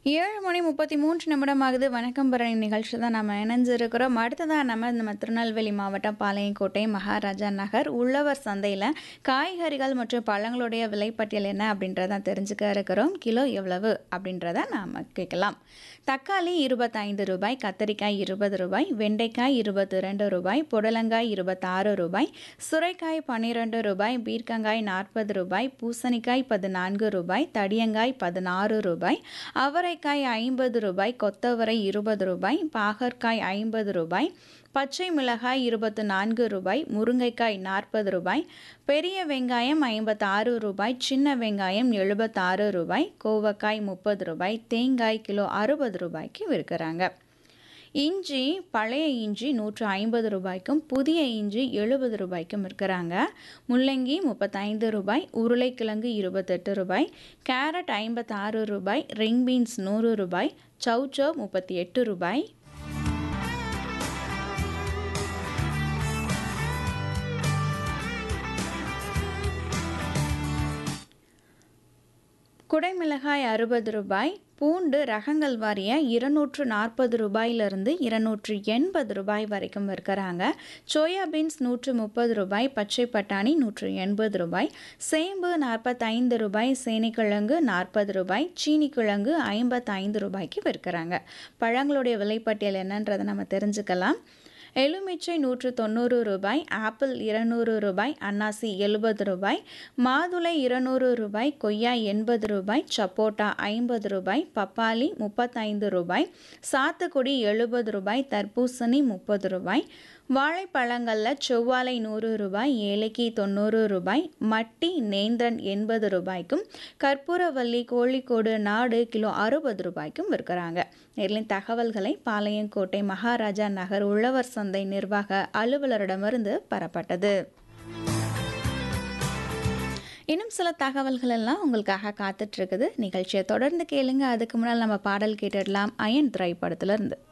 7:33 ஆகுது. வணக்கம் பரணி நிகழ்ச்சி தான் நம்ம இணைஞ்சிருக்கிறோம். அடுத்ததாக நம்ம திருநெல்வேலி மாவட்டம் பாளையங்கோட்டை மகாராஜா நகர் உழவர் சந்தையில் காய்கறிகள் மற்றும் பழங்களுடைய விலைப்பட்டியல் என்ன அப்படின்றத தெரிஞ்சுக்க இருக்கிறோம். கிலோ எவ்வளவு அப்படின்றத நாம் கேட்கலாம். தக்காளி ரூ. 25, கத்தரிக்காய் ரூ. 20, வெண்டைக்காய் ரூ. 22, புடலங்காய் ரூ. 26, சுரைக்காய் ரூ. 12, பீர்க்கங்காய் ரூ. 40, பூசணிக்காய் ரூ. 14, தடியங்காய் ரூ. 16, அவரைக்காய் ரூ. 50, கொத்தவரை ரூ. 20, பாகற்காய் ரூ. 50, பச்சை மிளகாய் ரூ. 24, முருங்கைக்காய் ரூ. 40, பெரிய வெங்காயம் ரூ. 56, சின்ன வெங்காயம் ரூ. 76, கோவக்காய் ரூ. 30, தேங்காய் கிலோ ரூ. 60 விற்கிறாங்க. இஞ்சி பழைய இஞ்சி ரூ. 150, புதிய இஞ்சி ரூ. 70 இருக்கிறாங்க. முள்ளங்கி ரூ. 35, உருளைக்கிழங்கு ரூ. 28, கேரட் ரூ. 56, ரிங் பீன்ஸ் ரூ. 100, சௌச்சௌ ரூ. 38. குடைமிளகாய் ரூ. 60, பூண்டு ரகங்கள் வாரிய ரூ. 240 280 வரைக்கும் இருக்கிறாங்க. சோயாபீன்ஸ் ரூ. 130, பச்சை பட்டாணி ரூ. 180, சேம்பு ரூ. 45, சேனைக்கிழங்கு ரூ. 40, சீனிக்கிழங்கு ரூ. 55 விற்கிறாங்க. பழங்களுடைய விலைப்பட்டியல் என்னன்றதை நம்ம தெரிஞ்சுக்கலாம். எலுமிச்சை ரூ. 190, ஆப்பிள் ரூ. 200, அன்னாசி ரூ. 70, மாதுளை ரூ. 200, கொய்யா ரூ. 80, சப்போட்டா ரூ. 50, பப்பாளி ரூ. 35, சாத்துக்குடி ரூ. 70, தர்பூசணி ரூ. 30, வாழைப்பழங்களில் செவ்வாழை ரூ. 100, ஏலக்கி ரூ. 90, மட்டி நேந்திரன் ரூபாய்க்கும், கற்பூரவல்லி கோழிக்கோடு நாடு கிலோ ரூபாய்க்கும் விற்கிறாங்க. நேரின் தகவல்களை பாளையங்கோட்டை மகாராஜா நகர் உழவர் சந்தை நிர்வாக அலுவலரிடமிருந்து பெறப்பட்டது. இன்னும் சில தகவல்கள் எல்லாம் உங்களுக்காக காத்துட்டு இருக்குது. நிகழ்ச்சியை தொடர்ந்து கேளுங்க. அதுக்கு முன்னால் நம்ம பாடல் கேட்டுடலாம். அயன் திரைப்படத்திலிருந்து.